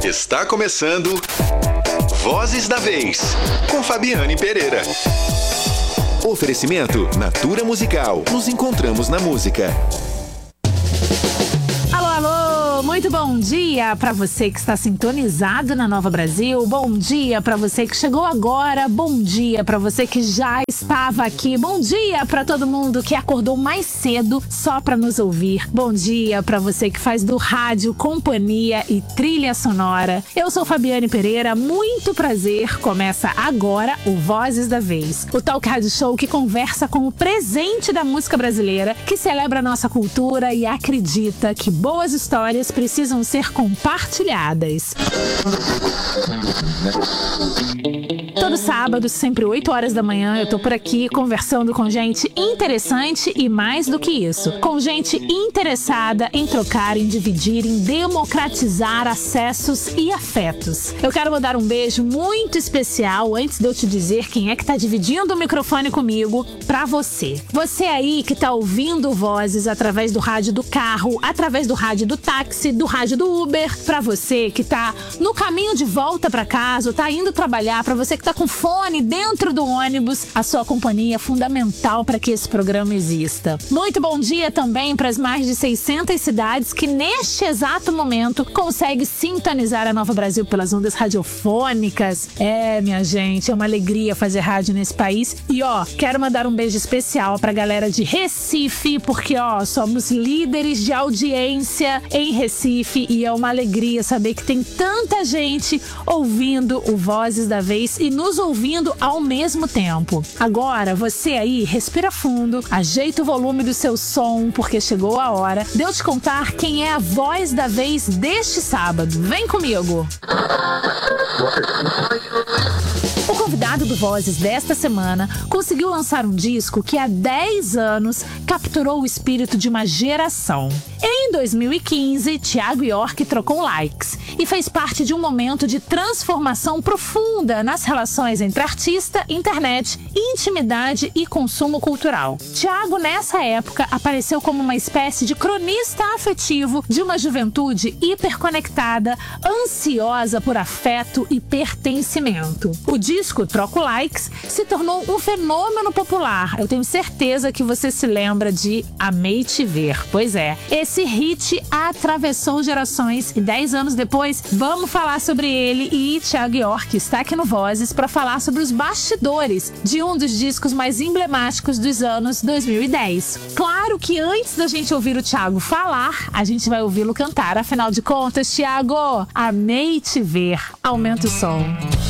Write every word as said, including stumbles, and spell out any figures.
Está começando Vozes da Vez, com Fabiane Pereira. Oferecimento Natura Musical. Nos encontramos na música. Muito bom dia para você que está sintonizado na Nova Brasil. Bom dia para você que chegou agora. Bom dia para você que já estava aqui. Bom dia para todo mundo que acordou mais cedo só para nos ouvir. Bom dia para você que faz do rádio companhia e trilha sonora. Eu sou Fabiane Pereira. Muito prazer. Começa agora o Vozes da Vez, o talk rádio show que conversa com o presente da música brasileira, que celebra a nossa cultura e acredita que boas histórias precisam ser compartilhadas. Todo sábado, sempre oito horas da manhã, eu tô por aqui conversando com gente interessante e mais do que isso, com gente interessada em trocar, em dividir, em democratizar acessos e afetos. Eu quero mandar um beijo muito especial, antes de eu te dizer quem é que tá dividindo o microfone comigo, pra você. Você aí que tá ouvindo vozes através do rádio do carro, através do rádio do táxi, do rádio do Uber, pra você que tá no caminho de volta pra casa, tá indo trabalhar, pra você que tá com fone dentro do ônibus, a sua companhia é fundamental para que esse programa exista. Muito bom dia também para as mais de seiscentas cidades que neste exato momento conseguem sintonizar a Nova Brasil pelas ondas radiofônicas. É, minha gente, é uma alegria fazer rádio nesse país. E ó, quero mandar um beijo especial pra galera de Recife, porque ó, somos líderes de audiência em Recife e é uma alegria saber que tem tanta gente ouvindo o Vozes da Vez e nos ouvindo ao mesmo tempo. Agora, você aí, respira fundo, ajeita o volume do seu som, porque chegou a hora de eu te contar quem é a voz da vez deste sábado. Vem comigo! O convidado do Vozes desta semana conseguiu lançar um disco que há dez anos capturou o espírito de uma geração. Em dois mil e quinze, Thiago York trocou likes e fez parte de um momento de transformação profunda nas relações entre artista, internet, intimidade e consumo cultural. Thiago, nessa época, apareceu como uma espécie de cronista afetivo de uma juventude hiperconectada, ansiosa por afeto e pertencimento. O disco Troco Likes se tornou um fenômeno popular. Eu tenho certeza que você se lembra de Amei Te Ver. Pois é, esse hit atravessou gerações e dez anos depois, vamos falar sobre ele e Thiago York está aqui no Vozes para falar sobre os bastidores de um dos discos mais emblemáticos dos anos dois mil e dez. Claro que antes da gente ouvir o Thiago falar, a gente vai ouvi-lo cantar. Afinal de contas, Thiago, Amei Te Ver. Aumenta o som.